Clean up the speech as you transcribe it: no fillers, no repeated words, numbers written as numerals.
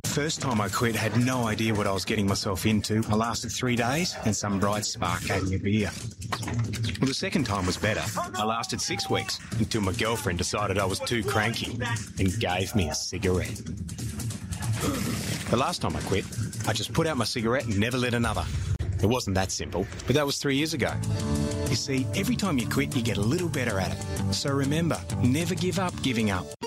First time I quit, had no idea what I was getting myself into. I lasted 3 days and some bright spark gave me a beer. Well, the second time was better. I lasted 6 weeks until my girlfriend decided I was too cranky and gave me a cigarette. The last time I quit, I just put out my cigarette and never lit another. It wasn't that simple, but that was 3 years ago. You see, every time you quit, you get a little better at it. So remember, never give up giving up.